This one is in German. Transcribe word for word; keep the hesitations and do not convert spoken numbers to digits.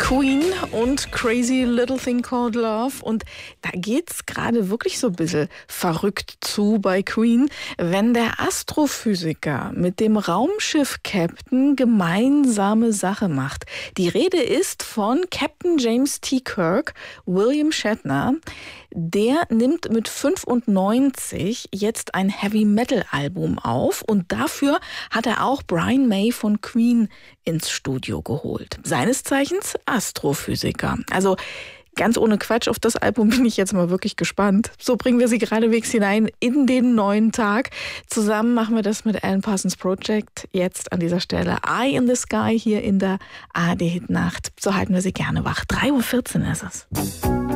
Queen und Crazy Little Thing Called Love. Und da geht's gerade wirklich so ein bisschen verrückt zu bei Queen, wenn der Astrophysiker mit dem Raumschiff-Captain gemeinsame Sache macht. Die Rede ist von Captain James T. Kirk, William Shatner. Der nimmt mit fünfundneunzig jetzt ein Heavy-Metal-Album auf und dafür hat er auch Brian May von Queen ins Studio geholt. Seines Zeichens Astrophysiker. Also ganz ohne Quatsch, auf das Album bin ich jetzt mal wirklich gespannt. So bringen wir Sie geradewegs hinein in den neuen Tag. Zusammen machen wir das mit Alan Parsons Project. Jetzt an dieser Stelle Eye in the Sky hier in der A R D Hit Nacht. So halten wir Sie gerne wach. drei Uhr vierzehn ist es.